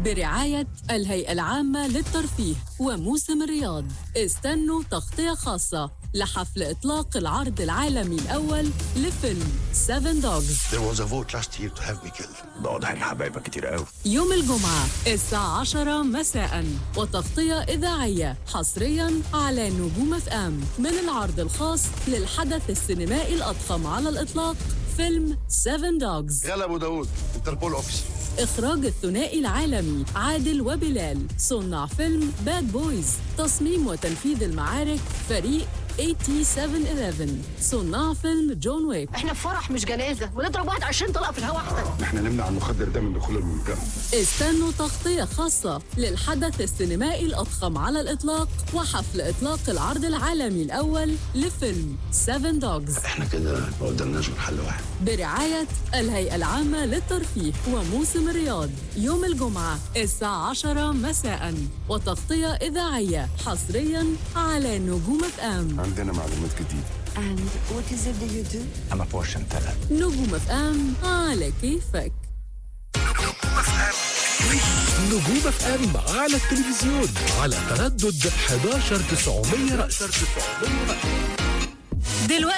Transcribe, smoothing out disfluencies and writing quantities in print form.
برعاية الهيئة العامة للترفيه وموسم الرياض. استنوا تغطية خاصة لحفل إطلاق العرض العالمي الأول لفيلم 7 Dogs. There was a vote last year to have me killed. واضح ان حبايبك كتير قوي. يوم الجمعة الساعة 10 مساء، وتغطية إذاعية حصريا على نجوم FM من العرض الخاص للحدث السينمائي الأضخم على الإطلاق، فيلم 7 Dogs. يلا أبو داود، انتربول أوفيس. إخراج الثنائي العالمي عادل وبلال. صنع فيلم باد بويز. تصميم وتنفيذ المعارك فريق AT711. صناع فيلم جون ويك. احنا في فرح مش جنازة ونضرب واحد 20 طلقة في الهواء احسن. احنا نمنع المخدر ده من دخول المنطقة. استنوا تغطية خاصة للحدث السينمائي الأضخم على الإطلاق وحفل إطلاق العرض العالمي الأول لفيلم 7 Dogs. احنا كده ما قدامناش غير حل واحد. برعاية الهيئة العامة للترفيه وموسم الرياض. يوم الجمعة الساعة 10 مساء، وتغطية إذاعية حصريا على نجوم FM. عندنا معلومات جديدة. And what is it that you do? I'm a Fortune teller. نجوم FM على كيفك. نجوم اف ام على التلفزيون على تردد 11900 رأس. دلوقتي